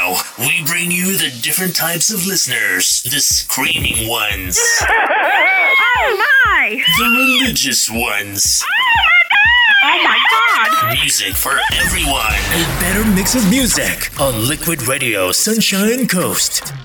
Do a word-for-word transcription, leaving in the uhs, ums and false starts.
now, we bring you the different types of listeners. The screaming ones. Oh my! The religious ones. Oh my god! Music for everyone. A better mix of music on Liquid Radio Sunshine Coast.